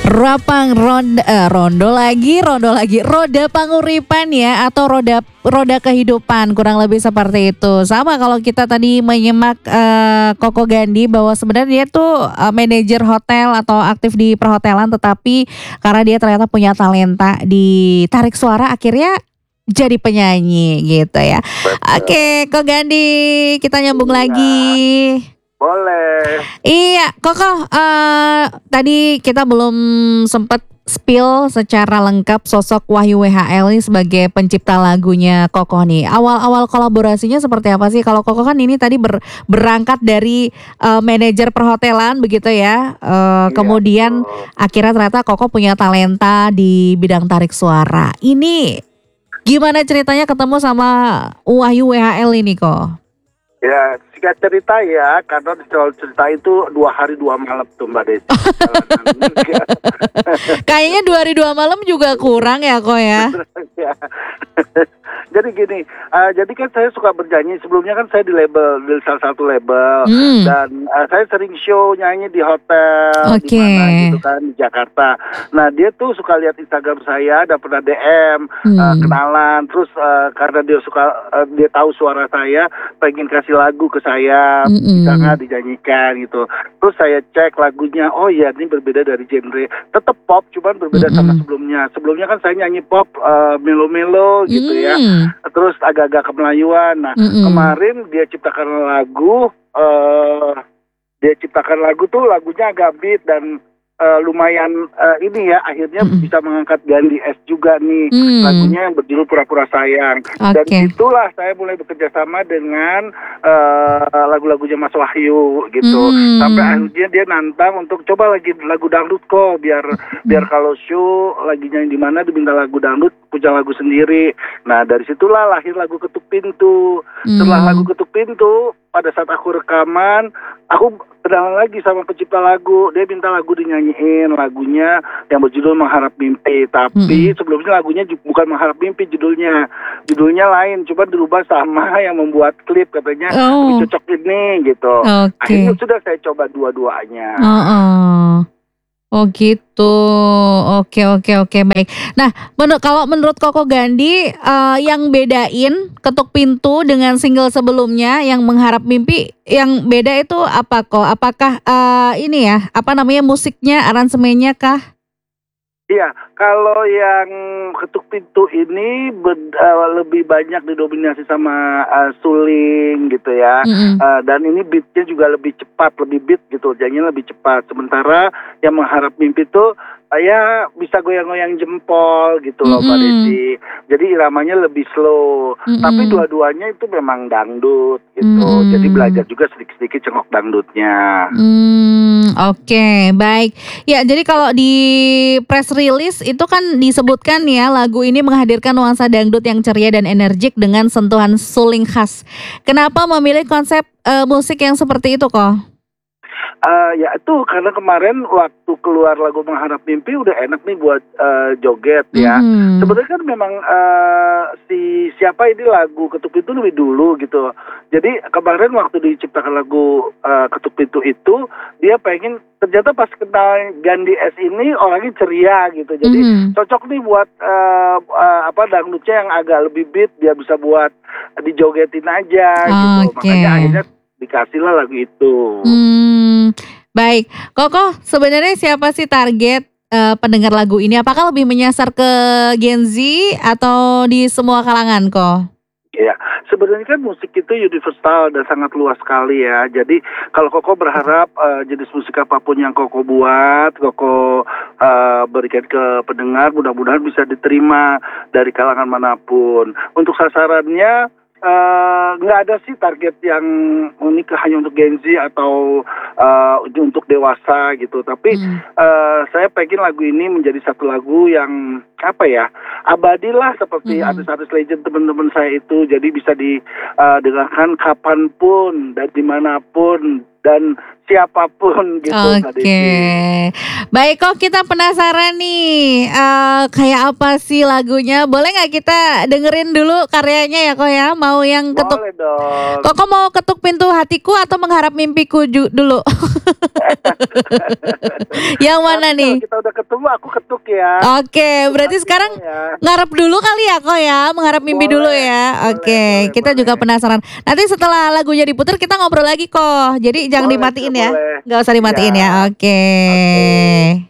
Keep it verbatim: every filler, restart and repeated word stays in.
Rapang ronda, eh, rondo lagi, rondo lagi, roda panguripan ya, atau roda roda kehidupan, kurang lebih seperti itu. Sama kalau kita tadi menyimak uh, Koko Gandhi bahwa sebenarnya dia tuh uh, manajer hotel atau aktif di perhotelan, tetapi karena dia ternyata punya talenta di tarik suara, akhirnya jadi penyanyi gitu ya. Betul. Oke, Koko Gandhi, kita nyambung Iya. lagi. Boleh. Iya, Koko, uh, tadi kita belum sempat spill secara lengkap sosok Wahyu W H L ini sebagai pencipta lagunya Koko nih. Awal-awal kolaborasinya seperti apa sih? Kalau Koko kan ini tadi ber, berangkat dari uh, manajer perhotelan begitu ya. Uh, Iya, kemudian betul. akhirnya ternyata Koko punya talenta di bidang tarik suara. Ini gimana ceritanya ketemu sama Wahyu W H L ini, Ko? Ya, singkat cerita ya, karena soal cerita itu dua hari dua malam tuh Mbak Desi. Kayaknya dua hari dua malam juga kurang ya, Ko ya. Jadi gini, uh, jadi kan saya suka bernyanyi. Sebelumnya kan saya di label, di salah satu label, Hmm. dan uh, saya sering show nyanyi di hotel, Oke. di mana gitu kan, di Jakarta. Nah dia tuh suka lihat Instagram saya, dan pernah D M, uh, Hmm. kenalan. Terus uh, karena dia suka, uh, dia tahu suara saya, pengen kasih lagu ke saya, Mm-mm. bisa nggak dinyanyikan gitu. Terus saya cek lagunya, oh iya ini berbeda dari genre, tetap pop, cuman berbeda sama Mm-mm. sebelumnya. Sebelumnya kan saya nyanyi pop, uh, melo-melo gitu ya. Hmm. Terus agak-agak kemelayuan. Nah, Mm-mm. kemarin dia ciptakan lagu, eh dia ciptakan lagu tuh lagunya agak beat dan eh, lumayan eh, ini ya, akhirnya Mm-mm. bisa mengangkat Gandhi S juga nih. Hmm. Lagunya yang berjudul Pura-Pura Sayang. Dan Oke. itulah saya mulai bekerja sama dengan eh, lagu-lagunya Mas Wahyu gitu. Hmm. Sampai akhirnya dia nantang untuk coba lagi lagu dangdut kok, biar biar kalau show lagi nyanyi di mana diminta lagu dangdut, punya lagu sendiri. Nah dari situlah lahir lagu Ketuk Pintu. Setelah Hmm. lagu Ketuk Pintu, pada saat aku rekaman, aku kenalan lagi sama pencipta lagu. Dia minta lagu dinyanyiin, lagunya yang berjudul Mengharap Mimpi. Tapi Mm-mm. sebelumnya lagunya ju- bukan Mengharap Mimpi judulnya. Judulnya lain, coba dirubah sama yang membuat klip, katanya Oh. lebih cocok ini gitu. Oke. Akhirnya sudah saya coba dua-duanya. Oh, oh gitu. Oke, oke, oke, baik. Nah, menurut kalau menurut Koko Gandhi, eh, yang bedain Ketuk Pintu dengan single sebelumnya yang Mengharap Mimpi, yang beda itu apa kok? Apakah eh, ini ya, apa namanya, musiknya, aransemennya kah? Iya, kalau yang Ketuk Pintu ini ber- eh, lebih banyak didominasi sama eh, suling gitu ya. Mm-mm. Eh, dan ini beatnya juga lebih cepat, lebih beat gitu, nyanyinya lebih cepat. Sementara yang Mengharap Mimpi itu eh, ya bisa goyang-goyang jempol gitu loh Mbak Mm-mm. Desi. Jadi iramanya lebih slow. Mm-mm. Tapi dua-duanya itu memang dangdut gitu. Mm-mm. Jadi belajar juga sedikit-sedikit cengkok dangdutnya. Hmm, oke, baik. Ya, jadi kalau di press release itu kan disebutkan ya, lagu ini menghadirkan nuansa dangdut yang ceria dan energik dengan sentuhan suling khas. Kenapa memilih konsep eh, musik yang seperti itu kok? Eh, ya itu karena kemarin waktu keluar lagu Mengharap Mimpi udah enak nih buat eh, joget ya. Mhm. Sebenarnya kan memang eh, si siapa ini lagu Ketuk Pintu lebih dulu gitu. Jadi kemarin waktu diciptakan lagu eh, Ketuk Pintu itu, dia pengen, ternyata pas kenal Gandhi S ini orangnya ceria gitu. Jadi Mhm. cocok nih buat eh, eh, apa dangdutnya yang agak lebih beat, dia bisa buat dijogetin aja gitu. Oke. Makanya akhirnya dikasihlah lagu itu. Hmm, baik. Koko, sebenarnya siapa sih target eh, pendengar lagu ini? Apakah lebih menyasar ke Gen Z atau di semua kalangan kok? Ya, sebenarnya kan musik itu universal dan sangat luas sekali ya. Jadi kalau Koko berharap eh, jenis musik apapun yang Koko buat, Koko eh, berikan ke pendengar, mudah-mudahan bisa diterima dari kalangan manapun. Untuk sasarannya eh, nggak ada sih target yang unik hanya untuk Gen Z atau eh, untuk dewasa gitu. Tapi Hmm. eh, saya pengen lagu ini menjadi satu lagu yang apa ya, abadilah seperti Mm-mm. artis-artis legend teman-teman saya itu, jadi bisa didengarkan kapanpun dan dimanapun dan siapapun gitu Mbak Oke, Desi. baik kok kita penasaran nih, eh, kayak apa sih lagunya? Boleh nggak kita dengerin dulu karyanya ya kok ya? Mau yang ketuk, Boleh dong. kok mau ketuk pintu hatiku atau mengharap mimpiku ju- dulu? Yang mana Nanti nih? kalau kita udah ketemu aku ketuk ya. Oke, berarti Hati sekarang saya. ngarep dulu kali ya kok ya, mengharap mimpi Boleh, dulu ya. boleh, Oke, boleh, kita juga boleh. penasaran. Nanti setelah lagunya diputar kita ngobrol lagi kok. Jadi jangan Boleh, dimatiin Cak, ya, boleh. nggak usah dimatiin Ya, ya. Oke. oke.